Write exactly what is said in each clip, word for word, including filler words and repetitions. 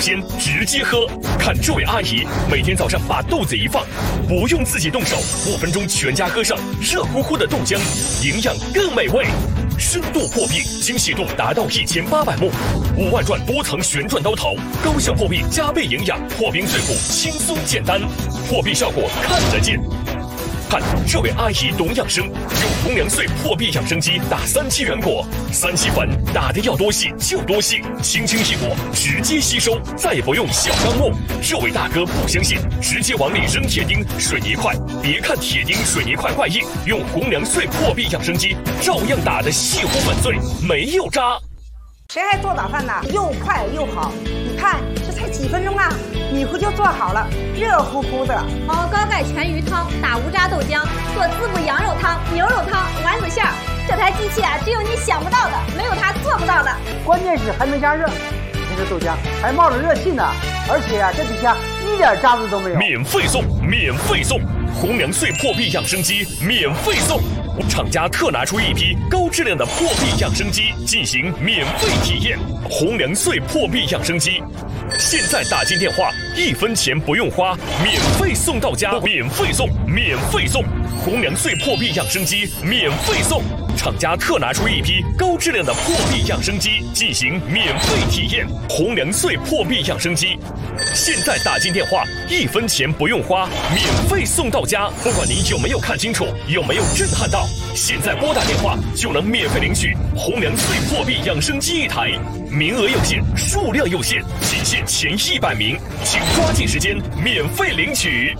鲜，直接喝。看这位阿姨，每天早上把豆子一放，不用自己动手，五分钟全家喝上热乎乎的豆浆，营养更美味。深度破壁，精细度达到一千八百目，五万转多层旋转刀头，高效破壁加倍营养，破冰最苦，轻松简单，破壁效果看得见。看这位阿姨懂养生，用红粮穗破壁养生机打三七原果，三七粉打的要多细就多细，轻轻一裹直接吸收，再也不用小钢木。这位大哥不相信，直接往里扔铁钉、水泥块，别看铁钉、水泥块怪硬，用红粮穗破壁养生机照样打得细乎粉碎，没有渣。 谁还做早饭呢？又快又好，你看这才几分钟啊，米糊就做好了，热乎乎的。 熬高钙全鱼汤，打无渣豆浆，做滋补羊肉汤、牛肉汤、丸子馅儿。这台机器啊，只有你想不到的，没有它做不到的。 关键是还能加热，你这豆浆还冒着热气呢，而且啊，这底下一点渣子都没有。 免费送，免费送，红粮穗破壁养生机免费送。厂家特拿出一批高质量的破壁养生机进行免费体验。红粮穗破壁养生机，现在打进电话，一分钱不用花，免费送到家，免费送，免费送。红粮穗破壁养生机免费送，厂家特拿出一批高质量的破壁养生机进行免费体验。红粮穗破壁养生机，现在打进电话，一分钱不用花，免费送到家。不管您有没有看清楚，有没有震撼到，现在拨打电话就能免费领取红粮穗破壁养生机一台，名额有限，数量有限，仅限前一百名，请抓紧时间免费领取。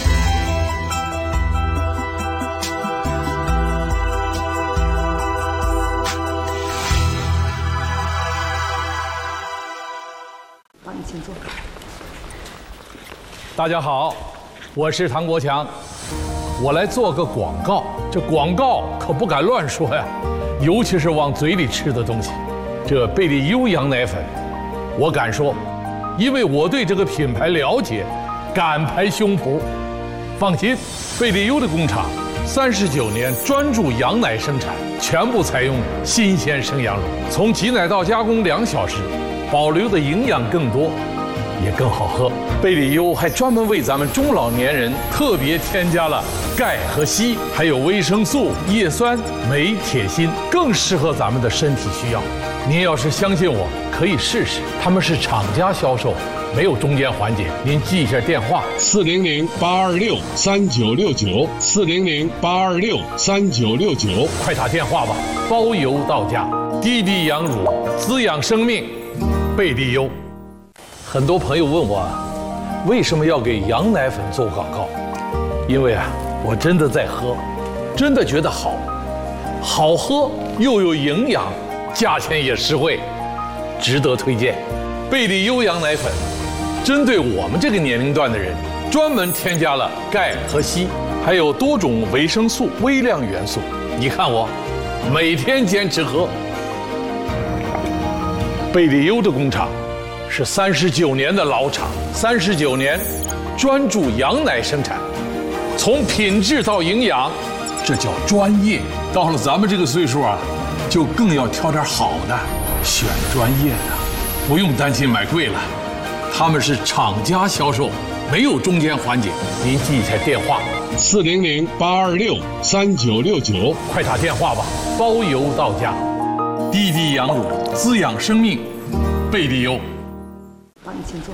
好，你请坐。 大家好，我是唐国强，我来做个广告。这广告可不敢乱说呀，尤其是往嘴里吃的东西。这贝利优羊奶粉，我敢说，因为我对这个品牌了解，敢拍胸脯。放心，贝利优的工厂三十九年专注羊奶生产，全部采用新鲜生羊乳，从挤奶到加工两小时，保留的营养更多，也更好喝。贝利优还专门为咱们中老年人特别添加了钙和硒，还有维生素、叶酸、镁、铁、锌，更适合咱们的身体需要。您要是相信我，可以试试。他们是厂家销售，没有中间环节。您记一下电话： 四零零八二六三九六九，四零零八二六三九六九， 快打电话吧，包邮到家。滴滴羊乳，滋养生命，贝利优。很多朋友问我，为什么要给羊奶粉做广告？因为啊，我真的在喝，真的觉得好，好喝又有营养，价钱也实惠，值得推荐。贝利优羊奶粉，针对我们这个年龄段的人，专门添加了钙和硒，还有多种维生素、微量元素。你看我，每天坚持喝。贝利优的工厂是三十九年的老厂，三十九年专注羊奶生产，从品质到营养，这叫专业。到了咱们这个岁数啊，就更要挑点好的，选专业的，不用担心买贵了。他们是厂家销售，没有中间环节。您记一下电话： 四零零八二六三九六九， 快打电话吧，包邮到家。滴滴羊乳，滋养生命，贝利优。 好，你请坐。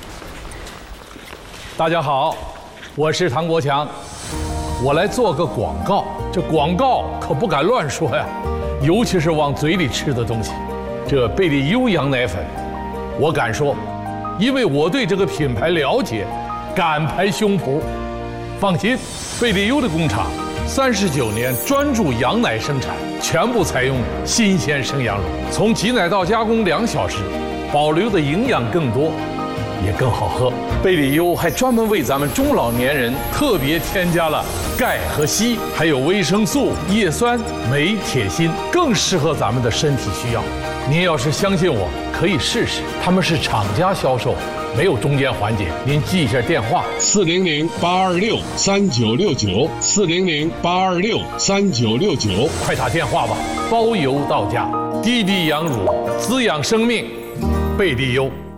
大家好，我是唐国强，我来做个广告。这广告可不敢乱说呀，尤其是往嘴里吃的东西。这贝利优羊奶粉，我敢说，因为我对这个品牌了解，敢拍胸脯。放心，贝利优的工厂三十九年专注羊奶生产，全部采用新鲜生羊乳，从挤奶到加工两小时，保留的营养更多，也更好喝。贝利优还专门为咱们中老年人特别添加了钙和硒，还有维生素、叶酸、镁、铁、锌，更适合咱们的身体需要。您要是相信我，可以试试。他们是厂家销售，没有中间环节。您记一下电话： 四零零八二六三九六九，四零零八二六三九六九， 快打电话吧，包邮到家。滴滴羊乳，滋养生命，贝利优。